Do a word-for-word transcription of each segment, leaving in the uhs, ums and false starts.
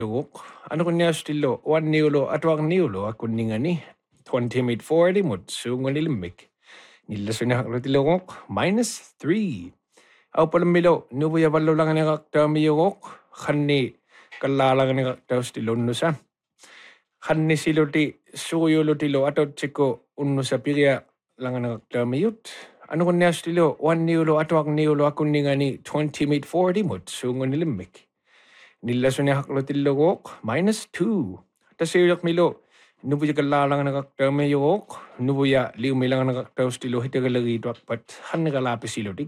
Luk, ano kunya stilo, one niulo atwang niulo akuninga ni twenty mid forty mut sungo nilimbik. Nilaso ni haklo tilongok minus three. Au palamilo nubuya ballo lang ni kakta miyok khanni kalalang ni kakta stilo nusa. Khanni siloti suyulo tilo atot chiko unusa piria lang ni kakta miyut. Ano kunya stilo, one niulo atwang niulo akuninga ni twenty mid forty mut sungo nilimbik. Nilaso ni haklo tilogok minus two. Tasiryak milo nubuya kalalang nakakta mayok nubuya liu milang nakakta stilo hitagalagi to pat han nakalapi silotik.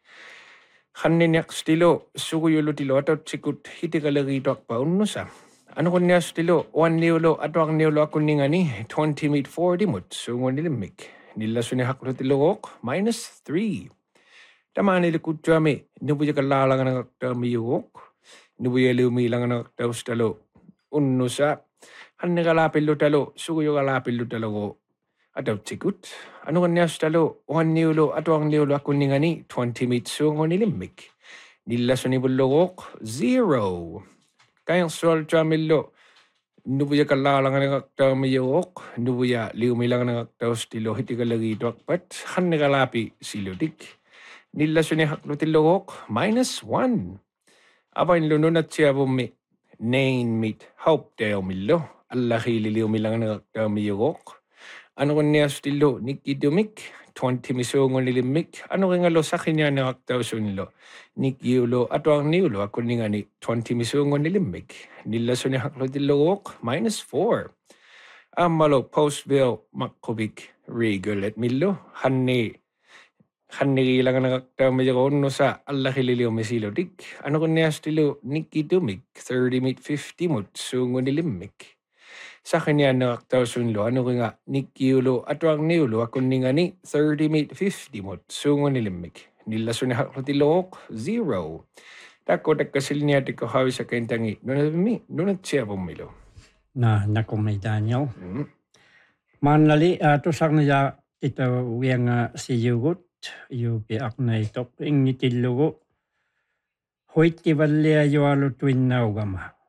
Hanniyak stilo suguyulo tilo atot sikut hitagalagi to pa unusa. Ano kunya stilo one niulo atwang niulo akuninga ni twenty mid forty mut sungo nilimik. Nilaso ni haklo tilogok minus three. Tama nilikut jami nubuya kalalang nakakta mayok. Nubuya lumilang anak taus talo unnusa hanne kalapillo talo suguyo kalapillo talo ko ataw tsikut ano kanyas talo one niulo atwang niulo akuningani twenty mitsungo nilimik nilaso ni bulogok zero kayang sol chamillo nubuya kalalang anak tamayok nubuya lumilang anak taus tilo hitikalagi twakpat hanne kalapi silodik nilaso ni haklutilogok minus one. Apain lunun at siya bumi nain meet hope tayo milo Allah hililiw milang nagkamiyok ano ko niya stilo nikidumik twenty misongon nilimik ano kangalo sa kanya nakaktaw sunlo nikiulo ato ang niulo ako ni nga ni twenty misongon nilimik nilaso ni haklo dilok minus four amalo postville makubik regal at milo hanni Hanni lang nakakta medyo no sa Allah hililiw mesilo dik. Ano ko niya stilo nikidumik thirty mid fifty mut sungo nilimik. Sa kanya nakakta sunlo ano ko nga nikiulo atwang niulo ako ni nga ni thirty mid fifty mut sungo nilimik. Nilaso ni hakotilok zero. Tako tagkasil niya tiko hawi sa kentangi. Nuna mi nuna siya bumilo. Na nakumay Daniel. Hmm. Manlali ato sak na ya ito wiyang uh, si Yugot. Yu piak na ito ing nitilugo. Hoit kivalia yu alo tuin na ugama.